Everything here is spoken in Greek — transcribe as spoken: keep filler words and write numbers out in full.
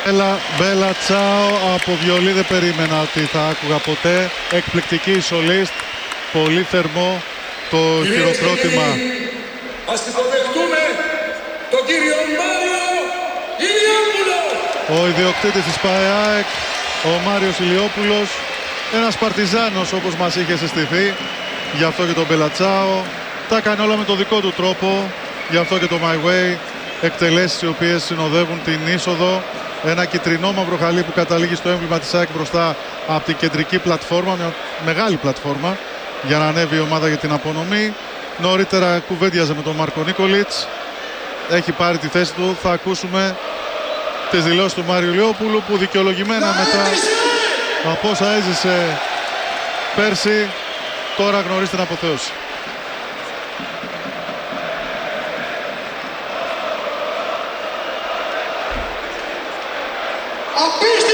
Μπέλα, Μπέλα Τσάο από βιολί δεν περίμενα ότι θα άκουγα ποτέ. Εκπληκτική σολίστ, πολύ θερμό το χειροκρότημα. Ας υποδεχτούμε τον κύριο Μάριο Ηλιόπουλο. Ο ιδιοκτήτης της ΠΑΕΑΕΚ, ο Μάριος Ηλιόπουλος, ένας παρτιζάνος όπως μας είχε συστηθεί, γι' αυτό και τον Μπέλα Τσάο. Τα έκανε όλα με το δικό του τρόπο, γι' αυτό και το My Way. Εκτελέσεις οι οποίες συνοδεύουν την είσοδο. Ένα κυτρινό μαύρο χαλί που καταλήγει στο έμβλημα της ΑΕΚ μπροστά από την κεντρική πλατφόρμα, μια μεγάλη πλατφόρμα για να ανέβει η ομάδα για την απονομή. Νωρίτερα κουβέντιαζε με τον Μάρκο Νίκολιτς. Έχει πάρει τη θέση του. Θα ακούσουμε τις δηλώσεις του Μάριου Ηλιόπουλου που δικαιολογημένα μετά από όσα έζησε πέρσι τώρα γνωρίζει την αποθέωση. Απίστευτο!